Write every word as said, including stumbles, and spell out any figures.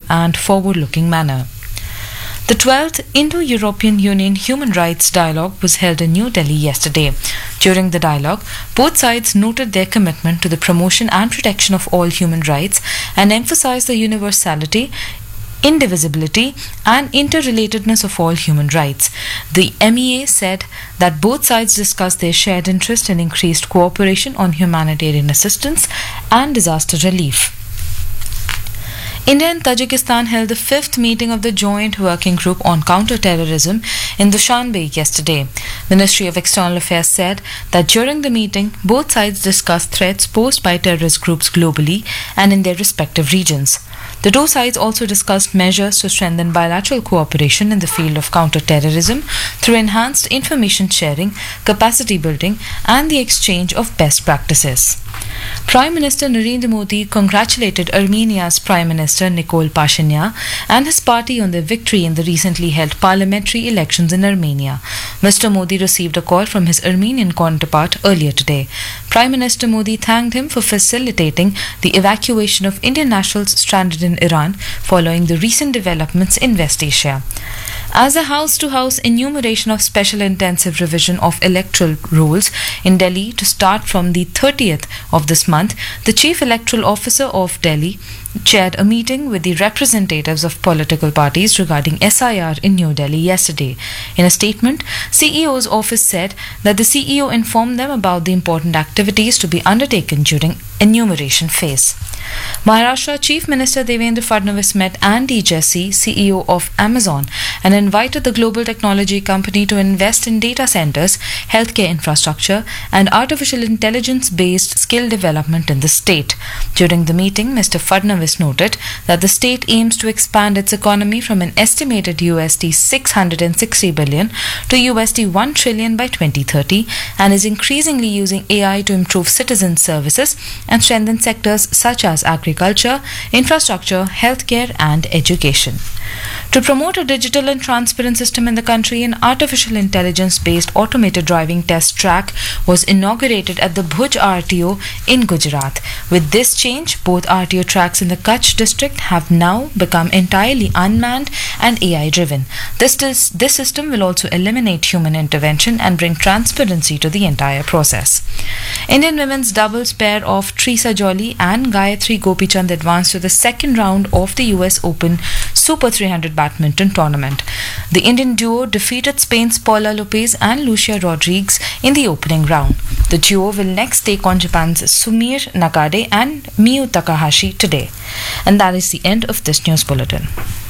and forward-looking manner. The twelfth Indo-European Union Human Rights Dialogue was held in New Delhi yesterday. During the dialogue, both sides noted their commitment to the promotion and protection of all human rights and emphasized the universality, indivisibility and interrelatedness of all human rights. The M E A said that both sides discussed their shared interest in increased cooperation on humanitarian assistance and disaster relief. India and Tajikistan held the fifth meeting of the Joint Working Group on Counter-Terrorism in Dushanbe yesterday. Ministry of External Affairs said that during the meeting, both sides discussed threats posed by terrorist groups globally and in their respective regions. The two sides also discussed measures to strengthen bilateral cooperation in the field of counter-terrorism through enhanced information sharing, capacity building and the exchange of best practices. Prime Minister Narendra Modi congratulated Armenia's Prime Minister Nikol Pashinyan and his party on their victory in the recently held parliamentary elections in Armenia. Mister Modi received a call from his Armenian counterpart earlier today. Prime Minister Modi thanked him for facilitating the evacuation of Indian nationals stranded in Iran following the recent developments in West Asia. As a house-to-house enumeration of special intensive revision of electoral rolls in Delhi to start from the thirtieth of this month, the Chief Electoral Officer of Delhi chaired a meeting with the representatives of political parties regarding S I R in New Delhi yesterday. In a statement, C E O's office said that the C E O informed them about the important activities to be undertaken during enumeration phase. Maharashtra Chief Minister Devendra Fadnavis met Andy Jassy, C E O of Amazon, and invited the global technology company to invest in data centers, healthcare infrastructure, and artificial intelligence-based skill development in the state. During the meeting, Mister Fadnavis noted that the state aims to expand its economy from an estimated U S D six hundred sixty billion to U S D one trillion by twenty thirty and is increasingly using A I to improve citizen services and strengthen sectors such as agriculture, infrastructure, healthcare and education. To promote a digital and transparent system in the country, an artificial intelligence-based automated driving test track was inaugurated at the Bhuj R T O in Gujarat. With this change, both R T O tracks in the Kutch district have now become entirely unmanned and A I-driven. This, this, this system will also eliminate human intervention and bring transparency to the entire process. Indian women's doubles pair of Trisa Jolly and Gayatri Gopichand advanced to the second round of the U S Open Super three hundred badminton tournament. The Indian duo defeated Spain's Paula Lopez and Lucia Rodriguez in the opening round. The duo will next take on Japan's Sumire Nakade and Miyu Takahashi today. And that is the end of this news bulletin.